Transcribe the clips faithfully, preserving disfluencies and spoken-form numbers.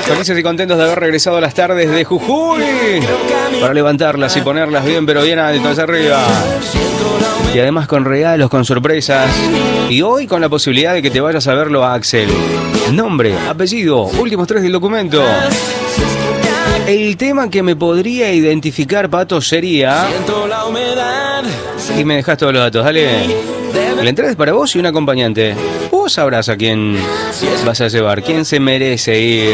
Felices y contentos de haber regresado a las tardes de Jujuy para levantarlas y ponerlas bien, pero bien alto hacia arriba. Y además con regalos, con sorpresas. Y hoy con la posibilidad de que te vayas a verlo a Axel. Nombre, apellido, últimos tres del documento. El tema que me podría identificar, Pato, sería... Y me dejas todos los datos, dale. La entrada es para vos y un acompañante. Vos sabrás a quién vas a llevar, quién se merece ir.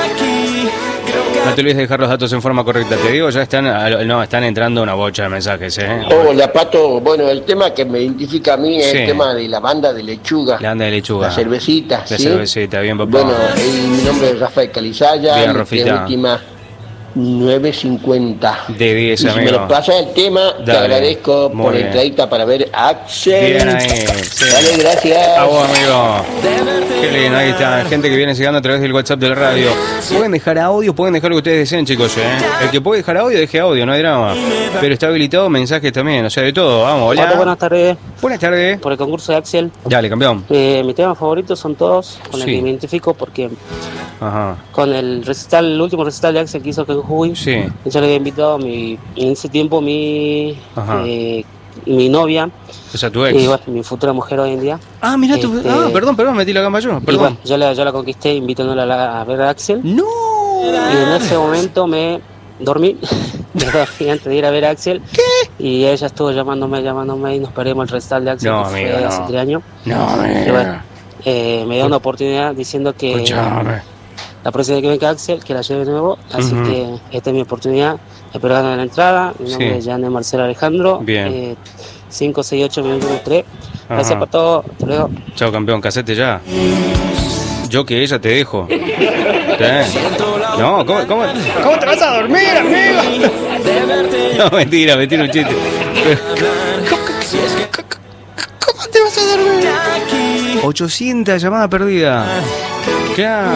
No te olvides de dejar los datos en forma correcta. Te digo, ya están, no, están entrando una bocha de mensajes, ¿eh? Hola, Pato. Bueno, el tema que me identifica a mí es sí. el tema de la banda de lechuga. La banda de lechuga. La cervecita, La ¿sí? cervecita, bien, papá. Bueno, y mi nombre es Rafael Calizaya. Bien, Rafita. Última nueve cincuenta. De diez, y si amigo. me lo pasa el tema, Dale. te agradezco Muy por bien. la entradita para ver a Axel. Bien ahí. Sí. Dale, gracias. A vos, amigo. Qué lindo, ahí está. Gente que viene llegando a través del WhatsApp de la radio. Pueden dejar audio, pueden dejar lo que ustedes deseen, chicos, ¿eh? El que puede dejar audio, deje audio, no hay drama. Pero está habilitado mensajes también, o sea, de todo. Vamos, hola. Hola, buenas tardes. Buenas tardes. Por el concurso de Axel. Dale, campeón. Eh, mis temas favoritos son todos, con Sí. el que me identifico porque Ajá. con el recital, el último recital de Axel que hizo que en Jujuy, Sí. yo le había invitado a mi, en ese tiempo mi eh, mi novia, O sea, tu ex. y bueno, mi futura mujer hoy en día. Ah, mirá tu... Este, Ah, perdón, perdón, metí la gamba yo. Y Perdón. bueno, yo la, yo la conquisté invitándola a, la- a ver a Axel. ¡No! Y en ese momento me dormí, me dormí antes de ir a ver a Axel. ¿Qué? Y ella estuvo llamándome, llamándome y nos perdimos el recital de Axel No, que amigo, fue no. hace tres años. No, Y bueno, amigo. eh, me dio una oportunidad diciendo que Escuchame. la próxima vez que venga Axel, que la lleve de nuevo. Así Ujú. que esta es mi oportunidad. Espero ganar la entrada. Mi nombre Sí. es Yane Marcelo Alejandro. Bien. Eh, cinco seis ocho tres. Gracias Ajá. por todo. Hasta luego. Chao, campeón, casete ya. Yo que ella te dejo. ¿Eh? No, ¿cómo, cómo, ¿cómo te vas a dormir, amigo? No, mentira, mentira, un chiste. ¿Cómo, cómo te vas a dormir? ochocientas llamadas perdidas. Claro.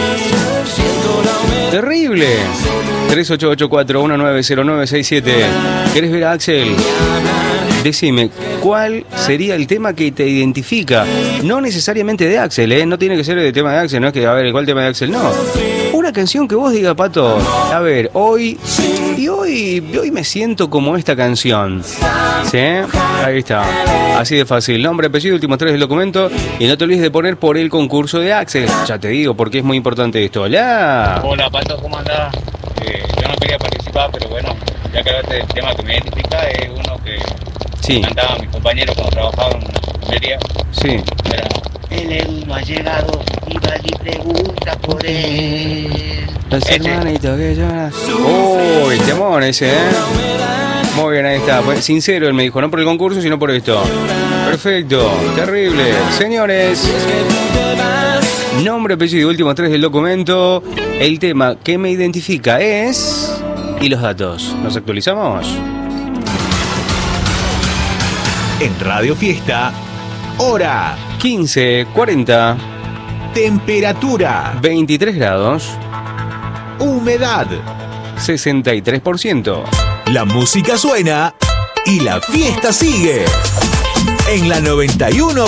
Terrible. tres ocho ocho cuatro uno nueve cero nueve seis siete. ¿Querés ver a Axel? Decime, ¿cuál sería el tema que te identifica? No necesariamente de Axel, ¿eh? No tiene que ser el tema de Axel, no es que, a ver, ¿cuál tema de Axel? No. Una canción que vos digas, Pato, a ver, hoy... Y hoy, hoy me siento como esta canción. ¿Sí? Ahí está. Así de fácil. Nombre, apellido, últimos tres del documento. Y no te olvides de poner por el concurso de Axel. Ya te digo, porque es muy importante esto. ¡Hola! Hola, Pato, ¿cómo andás? Eh, yo no quería participar, pero bueno, ya que hablaste del tema que me identifica, es uno que Sí. cantaba mi compañero cuando trabajaba en una cafetería. Sí. Era, el Edu no ha llegado y va y pregunta por él. Los Ese. hermanitos que lloran. Uy, temón ese, ¿eh? Muy bien, ahí está. Pues, sincero, él me dijo, no por el concurso, sino por esto. Perfecto, terrible. Señores, nombre, apellido, últimos tres del documento. El tema que me identifica es... Y los datos. ¿Nos actualizamos? En Radio Fiesta, hora, quince cuarenta, temperatura, veintitrés grados, humedad. sesenta y tres por ciento. La música suena y la fiesta sigue. En la noventa y uno